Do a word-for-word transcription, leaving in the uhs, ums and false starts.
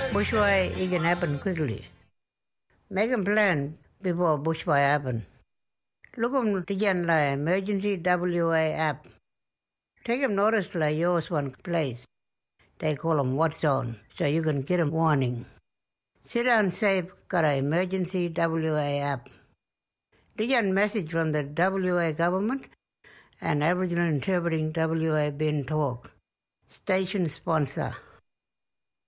Bushfire it can happen quickly. Make a plan before bushfire happen. Look on the emergency W A app. Take them notice like yours one place. They call them watch zone, so you can get a warning. Sit down safe got an emergency W A app. The message from the W A government and Aboriginal Interpreting W A Ben Talk. Station sponsor.